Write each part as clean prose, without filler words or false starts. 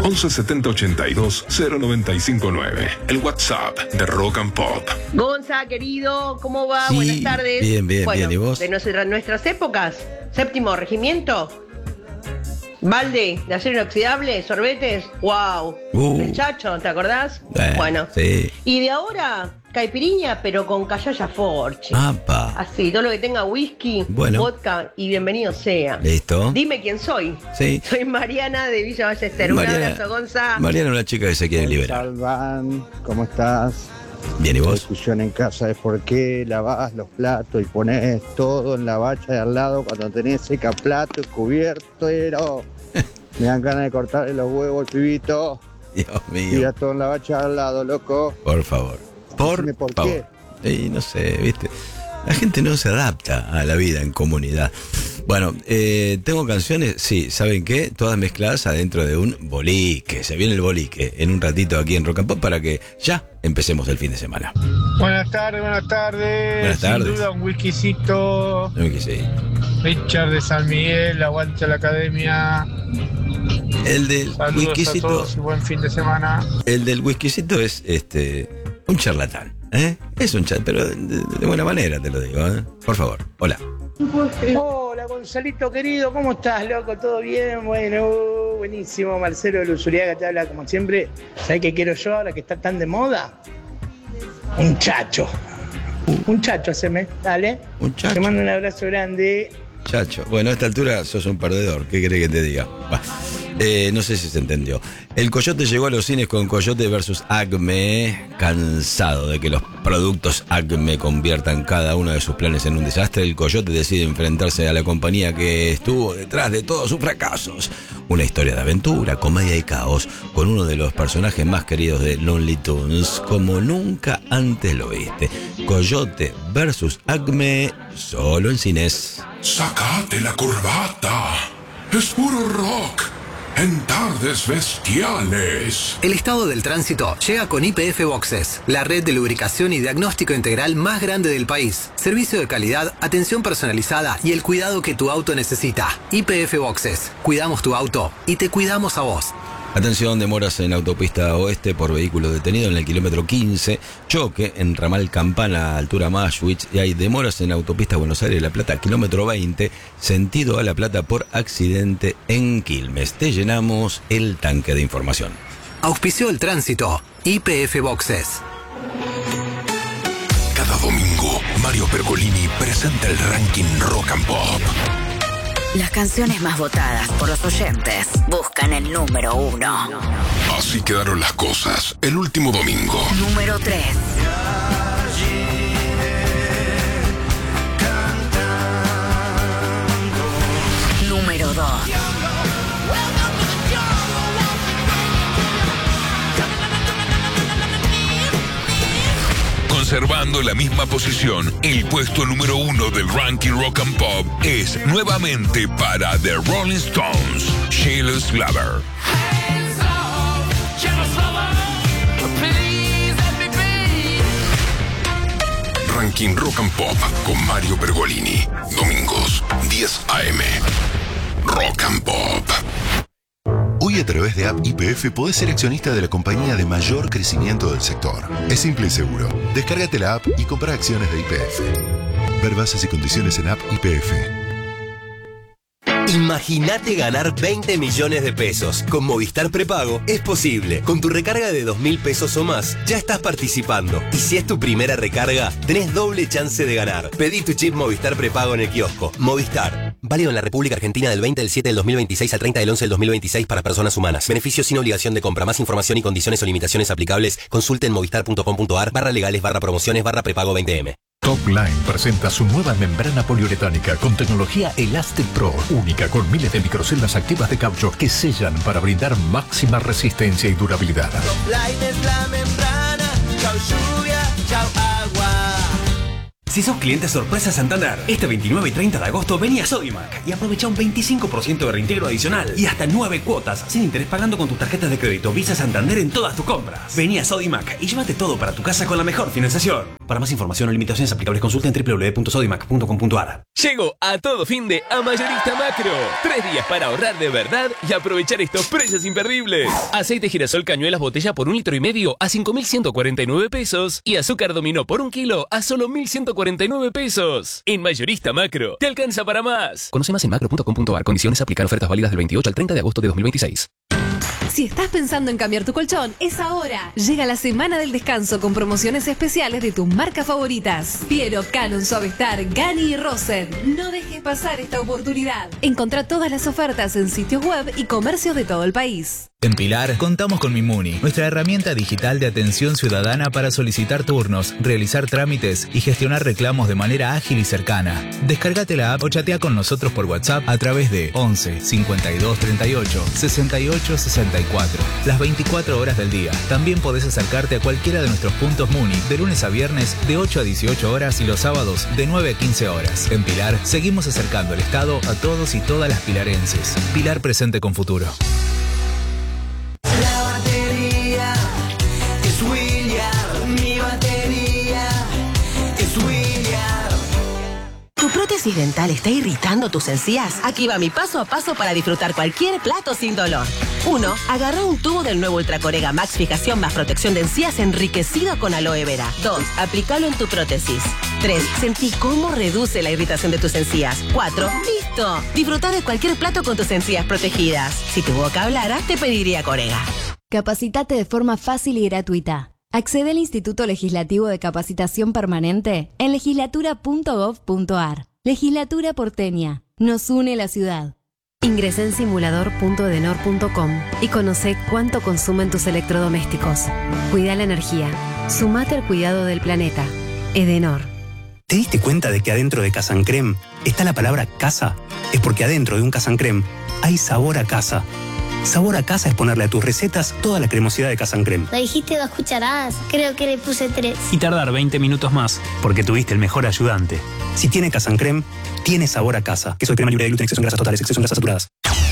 11 70 82 0959. El WhatsApp de Rock and Pop. Gonza, querido, ¿cómo va? Sí, Buenas tardes. bien, Bueno, ¿y vos? De nuestras épocas, séptimo regimiento, balde de acero inoxidable, sorbetes, wow. El Chacho, ¿te acordás? Bueno. Sí. Y de ahora, caipirinha, pero con cayaya forchi. ¡Apa! Así, todo lo que tenga whisky, Bueno. vodka y bienvenido sea. ¿Listo? Dime quién soy. Sí. Soy Mariana de Villa Ballester. Un abrazo, Gonza. Mariana es una chica que se quiere liberar. Salvan, ¿cómo estás? Bien, ¿y La vos? discusión en casa es por qué lavás los platos y pones todo en la bacha de al lado cuando tenés seca plato y cubierto. Me dan ganas de cortarle los huevos, pibito. Dios mío. Tira todo en la bacha de al lado, loco. Por favor. Decime por favor. No sé, ¿viste? La gente no se adapta a la vida en comunidad. Bueno, tengo canciones, sí, ¿saben qué? Todas mezcladas adentro de un bolique. Se viene el bolique en un ratito aquí en Rock and Pop para que ya empecemos el fin de semana. Buenas tardes, buenas tardes. Buenas tardes. Sin duda un whiskycito. Sí. Richard de San Miguel, aguante la academia. El del Saludos whiskycito. a todos y buen fin de semana. El del whiskycito es un charlatán, ¿eh? Es un chat, pero de buena manera te lo digo, ¿eh? Por favor, hola. Hola Gonzalito querido, ¿cómo estás, loco? ¿Todo bien? Bueno, buenísimo. Marcelo de Luzuriaga te habla como siempre. ¿Sabes qué quiero yo ahora que está tan de moda? Un chacho. Un chacho, haceme, dale. Un chacho. Te mando un abrazo grande. Chacho, bueno, a esta altura sos un perdedor, ¿qué querés que te diga? No sé si se entendió. El Coyote llegó a los cines con Coyote versus Acme, cansado de que los productos Acme conviertan cada uno de sus planes en un desastre. El Coyote decide enfrentarse a la compañía que estuvo detrás de todos sus fracasos. Una historia de aventura, comedia y caos, con uno de los personajes más queridos de Lonely Tunes, como nunca antes lo viste. Coyote versus Acme, solo en cines. Sacate la corbata. Es puro rock. En tardes bestiales. El estado del tránsito llega con YPF Boxes, la red de lubricación y diagnóstico integral más grande del país. Servicio de calidad, atención personalizada y el cuidado que tu auto necesita. YPF Boxes. Cuidamos tu auto y te cuidamos a vos. Atención, demoras en autopista oeste por vehículo detenido en el kilómetro 15, choque en ramal Campana, altura Mashwitz, y hay demoras en autopista Buenos Aires-La Plata, kilómetro 20, sentido a La Plata por accidente en Quilmes. Te llenamos el tanque de información. Auspició el tránsito. YPF Boxes. Cada domingo, Mario Pergolini presenta el ranking Rock and Pop. Las canciones más votadas por los oyentes buscan el número 1. Así quedaron las cosas el último domingo. Número 3. Número 2. Conservando la misma posición, el puesto número 1 del ranking Rock and Pop es nuevamente para The Rolling Stones, Sheila's Lover. Ranking Rock and Pop con Mario Pergolini. Domingos, 10 a.m. Rock and Pop. Hoy a través de App YPF podés ser accionista de la compañía de mayor crecimiento del sector. Es simple y seguro. Descárgate la app y compra acciones de YPF. Ver bases y condiciones en App YPF. Imagínate ganar 20 millones de pesos. Con Movistar Prepago es posible. Con tu recarga de 2.000 pesos o más, ya estás participando. Y si es tu primera recarga, tenés doble chance de ganar. Pedí tu chip Movistar Prepago en el kiosco. Movistar. Válido en la República Argentina del 20 del 7 del 2026 al 30 del 11 del 2026 para personas humanas. Beneficios sin obligación de compra. Más información y condiciones o limitaciones aplicables. Consulte en movistar.com.ar/legales/prepago 20M. Topline presenta su nueva membrana poliuretánica con tecnología Elastic Pro, única con miles de microceldas activas de caucho que sellan para brindar máxima resistencia y durabilidad. Topline es la membrana, chau lluvia, chau agua. Si sos cliente sorpresa Santander, este 29 y 30 de agosto vení a Sodimac y aprovecha un 25% de reintegro adicional y hasta 9 cuotas sin interés pagando con tus tarjetas de crédito Visa Santander en todas tus compras. Vení a Sodimac y llévate todo para tu casa con la mejor financiación. Para más información o limitaciones aplicables consulta en www.sodimac.com.ar. Llego a todo fin de a Mayorista Macro. 3 días para ahorrar de verdad y aprovechar estos precios imperdibles. Aceite girasol cañuelas botella por 1,5 litros a 5.149 pesos y azúcar dominó por 1 kilo a solo 1.149 pesos. En Mayorista Macro, te alcanza para más. Conoce más en macro.com.ar. Condiciones aplicar. Ofertas válidas del 28 al 30 de agosto de 2026. Si estás pensando en cambiar tu colchón, es ahora. Llega la semana del descanso con promociones especiales de tus marcas favoritas. Piero, Canon, Suavestar, Gani y Rosen. No dejes pasar esta oportunidad. Encontrá todas las ofertas en sitios web y comercios de todo el país. En Pilar contamos con Mimuni, nuestra herramienta digital de atención ciudadana para solicitar turnos, realizar trámites y gestionar reclamos de manera ágil y cercana. Descárgate la app o chatea con nosotros por WhatsApp a través de 11 52 38 68 64, las 24 horas del día. También podés acercarte a cualquiera de nuestros puntos Muni de lunes a viernes de 8 a 18 horas y los sábados de 9 a 15 horas. En Pilar seguimos acercando el Estado a todos y todas las pilarenses. Pilar presente con futuro. La batería es William, mi batería es William. ¿Tu prótesis dental está irritando tus encías? Aquí va mi paso a paso para disfrutar cualquier plato sin dolor. 1. Agarra un tubo del nuevo Ultracorega Max Fijación más protección de encías enriquecido con aloe vera. 2. Aplícalo en tu prótesis. 3. Sentí cómo reduce la irritación de tus encías. 4. ¡Listo! Disfruta de cualquier plato con tus encías protegidas. Si tu boca hablara, te pediría Corega. Capacitate de forma fácil y gratuita. Accede al Instituto Legislativo de Capacitación Permanente en legislatura.gov.ar. Legislatura porteña. Nos une la ciudad. Ingresá en simulador.edenor.com y conoce cuánto consumen tus electrodomésticos. Cuida la energía. Sumate al cuidado del planeta. Edenor. ¿Te diste cuenta de que adentro de Casancrem está la palabra casa? Es porque adentro de un Casancrem hay sabor a casa. Sabor a casa es ponerle a tus recetas toda la cremosidad de Casancrem. Me dijiste 2 cucharadas, creo que le puse 3. Y tardar 20 minutos más, porque tuviste el mejor ayudante. Si tiene Casancrem, tiene sabor a casa. Queso de crema libre de gluten, exceso en grasas totales, exceso en grasas saturadas.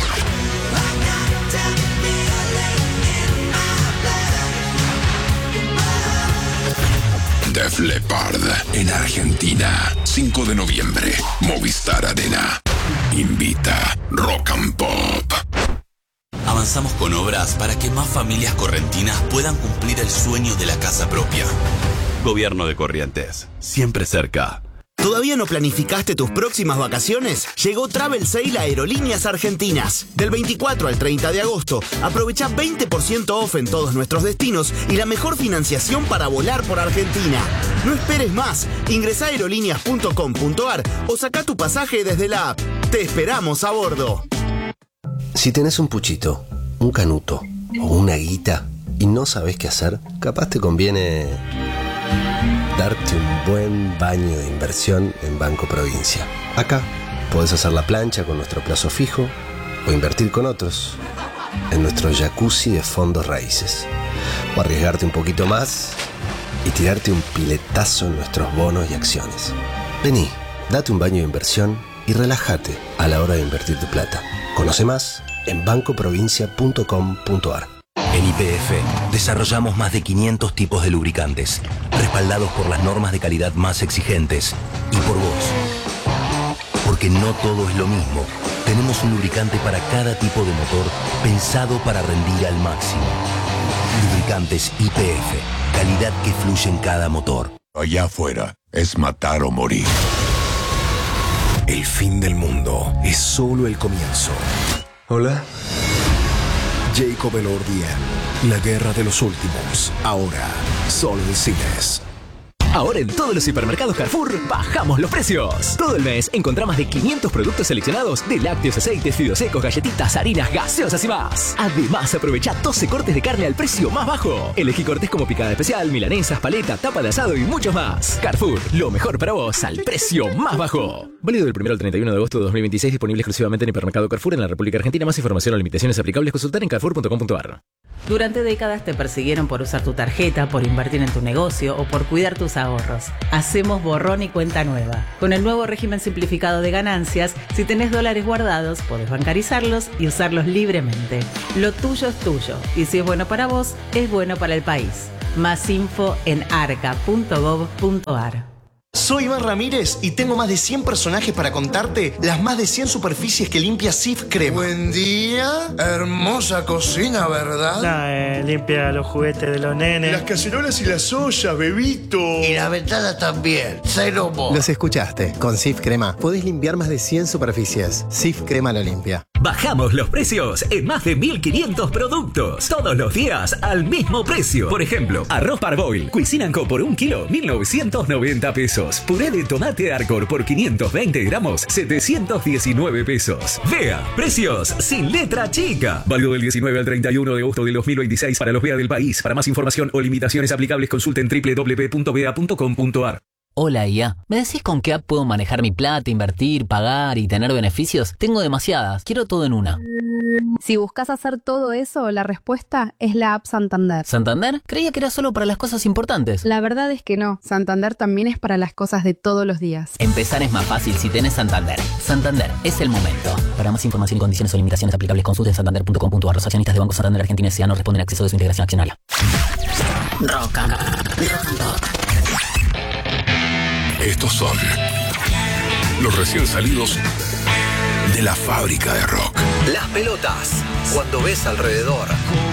Def Leppard en Argentina, 5 de noviembre, Movistar Arena. Invita Rock and Pop. Avanzamos con obras para que más familias correntinas puedan cumplir el sueño de la casa propia. Gobierno de Corrientes, siempre cerca. ¿Todavía no planificaste tus próximas vacaciones? Llegó Travel Sale a Aerolíneas Argentinas. Del 24 al 30 de agosto, aprovecha 20% off en todos nuestros destinos y la mejor financiación para volar por Argentina. No esperes más. Ingresá a aerolíneas.com.ar o saca tu pasaje desde la app. Te esperamos a bordo. Si tenés un puchito, un canuto o una guita y no sabés qué hacer, capaz te conviene darte un buen baño de inversión en Banco Provincia. Acá podés hacer la plancha con nuestro plazo fijo o invertir con otros en nuestro jacuzzi de fondos raíces. O arriesgarte un poquito más y tirarte un piletazo en nuestros bonos y acciones. Vení, date un baño de inversión y relájate a la hora de invertir tu plata. Conoce más en bancoprovincia.com.ar. En YPF desarrollamos más de 500 tipos de lubricantes, respaldados por las normas de calidad más exigentes y por vos. Porque no todo es lo mismo. Tenemos un lubricante para cada tipo de motor pensado para rendir al máximo. Lubricantes YPF, calidad que fluye en cada motor. Allá afuera es matar o morir. El fin del mundo es solo el comienzo. Hola. Jacob Elordi en La Guerra de los Últimos. Ahora, solo en cines. Ahora en todos los hipermercados Carrefour bajamos los precios. Todo el mes encontrá más de 500 productos seleccionados de lácteos, aceites, fideos secos, galletitas, harinas, gaseosas y más. Además, aprovecha 12 cortes de carne al precio más bajo. Elegí cortes como picada especial, milanesas, paleta, tapa de asado y muchos más. Carrefour, lo mejor para vos al precio más bajo. Válido del 1 al 31 de agosto de 2026, disponible exclusivamente en hipermercado Carrefour en la República Argentina. Más información o limitaciones aplicables consultar en carrefour.com.ar. Durante décadas te persiguieron por usar tu tarjeta, por invertir en tu negocio o por cuidar tus ahorros. Hacemos borrón y cuenta nueva. Con el nuevo régimen simplificado de ganancias, si tenés dólares guardados, podés bancarizarlos y usarlos libremente. Lo tuyo es tuyo y si es bueno para vos, es bueno para el país. Más info en arca.gov.ar. Soy Iván Ramírez y tengo más de 100 personajes para contarte las más de 100 superficies que limpia Cif Crema. Buen día, hermosa cocina, ¿verdad? Limpia los juguetes de los nenes. Las cacerolas y las ollas, bebito. Y la ventana también, cero mo. Los escuchaste, con Cif Crema podés limpiar más de 100 superficies. Cif Crema lo limpia. Bajamos los precios en más de 1500 productos. Todos los días al mismo precio. Por ejemplo, arroz Parboil, Cuisine & Co por 1 kilo, 1.990 pesos. Puré de tomate Arcor por 520 gramos, 719 pesos. Vea, precios sin letra chica. Válido del 19 al 31 de agosto de 2026 para los VEA del país. Para más información o limitaciones aplicables, consulten www.vea.com.ar. Hola IA, ¿me decís con qué app puedo manejar mi plata, invertir, pagar y tener beneficios? Tengo demasiadas, quiero todo en una. Si buscas hacer todo eso, la respuesta es la app Santander. ¿Santander? Creía que era solo para las cosas importantes. La verdad es que no, Santander también es para las cosas de todos los días. Empezar es más fácil si tenés Santander. Santander, es el momento. Para más información y condiciones o limitaciones aplicables, consulten santander.com.ar. Los accionistas de Banco Santander Argentina S.A. no responden a acceso de su integración accionaria. Rock and Pop. Estos son los recién salidos de la fábrica de rock. Las pelotas, cuando ves alrededor.